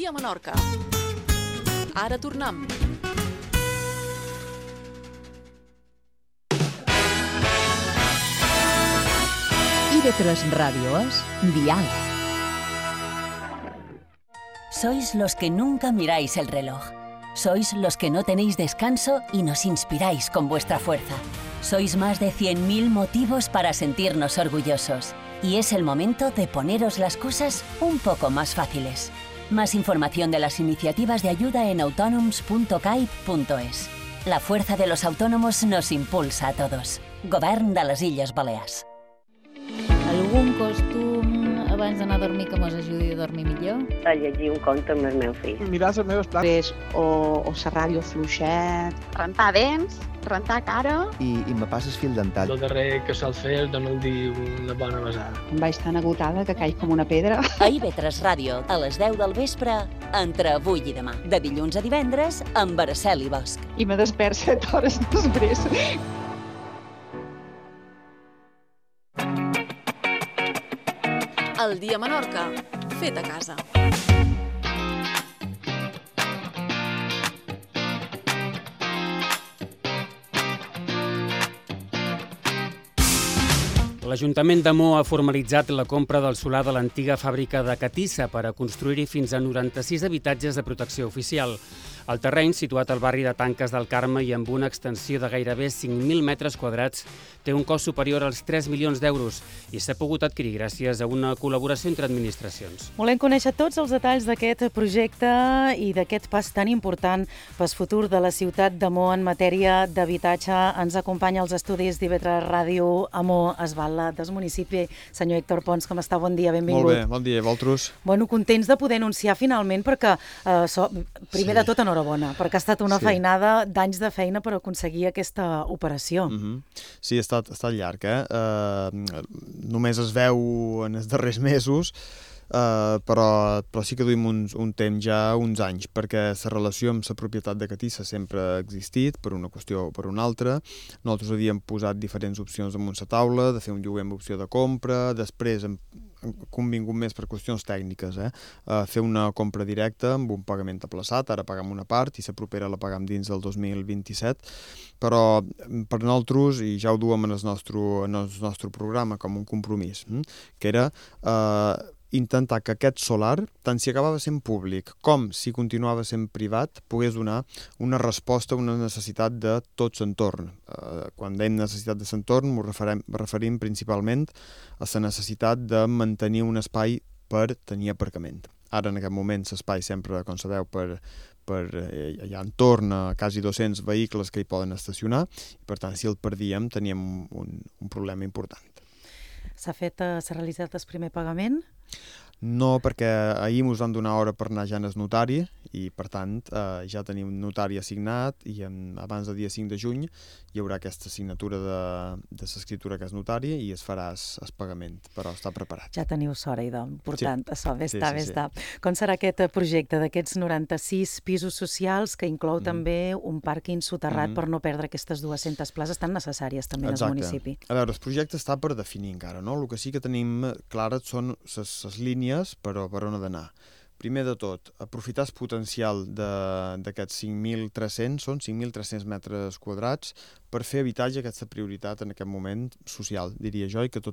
dia a Menorca. Ara tornem. IB3 Radio es Dial. Sois los que nunca miráis el reloj. Sois los que no tenéis descanso y nos inspiráis con vuestra fuerza. Sois más de 100.000 motivos para sentirnos orgullosos. Y es el momento de poneros las cosas un poco más fáciles. Más información de las iniciativas de ayuda en autonoms.caip.es. La fuerza de los autónomos nos impulsa a todos. Govern de les Illes Balears. Algun costum abans d'anar a dormir que mos ajudi a dormir millor? A llegir un conte amb el meu fill. Mirar les meves plaques o la ràdio fluixet, rentar dents, rentar cara. I me passes fil dental. El darrer que sol fer és donar-li una bona besada. Em vaig tan agotada que caig com una pedra. A IB3 Ràdio, a les 10 del vespre, entre avui i demà. De dilluns a divendres, amb Araceli Bosch. I me despert 7 hores després. El dia a Menorca, fet a casa. L'Ajuntament de Mo ha formalitzat la compra del solar de l'antiga fàbrica de Catissa per a construir-hi fins a 96 habitatges de protecció oficial. El terreny, situat al barri de Tanques del Carme i amb una extensió de gairebé 5.000 metres quadrats, té un cost superior als 3 milions d'euros i s'ha pogut adquirir gràcies a una col·laboració entre administracions. Volem conèixer tots els detalls d'aquest projecte i d'aquest pas tan important pel futur de la ciutat de Mo en matèria d'habitatge. Ens acompanya als estudis d'IB3 Ràdio a Mo, Esbala, del municipi. Senyor Héctor Pons, com està? Bon dia, benvingut. Molt bé, bon dia, vosaltres. Bueno, contents de poder anunciar finalment perquè, primer de tot, enhorabona, perquè ha estat una feinada d'anys de feina per aconseguir aquesta operació. Sí, ha estat llarg, només es veu en els darrers mesos, però sí que duim un temps ja, uns anys, perquè la relació amb la propietat de Catissa sempre ha existit, per una qüestió o per una altra. Nosaltres havíem posat diferents opcions damunt la taula, de fer un lloguer amb opció de compra, després hem convingut més per qüestions tècniques, fer una compra directa amb un pagament aplaçat, ara pagam una part i la propera la pagam dins del 2027, però per nosaltres, i ja ho duem en el nostre programa com un compromís, que era intentar que aquest solar, tant si acabava sent públic com si continuava sent privat, pogués donar una resposta a una necessitat de tot l'entorn. Quan dèiem necessitat de l'entorn, ens referim principalment a la necessitat de mantenir un espai per tenir aparcament. Ara, en aquest moment, l'espai sempre, com sabeu, hi ha entorn a quasi 200 vehicles que hi poden estacionar, i per tant, si el perdíem, teníem un problema important. S'ha realitzat el primer pagament? No, perquè ahir ens van donar hora per anar ja al notari i, per tant, ja tenim un notari assignat i abans del dia 5 de juny hi haurà aquesta signatura de l'escriptura que és notari i es farà el pagament, però està preparat. Ja teniu sort, important, això, bé està. Sí. Com serà aquest projecte d'aquests 96 pisos socials que inclou també un pàrquing soterrat per no perdre aquestes 200 places tan necessàries també al municipi? A veure, el projecte està per definir encara, no? El que sí que tenim clares són les línies per on ha d'anar. Primer de tot, aprofitar el potencial d'aquests 5.300, són 5.300 metres quadrats, per fer habitatge, aquesta prioritat en aquest moment social, diria jo, i que tot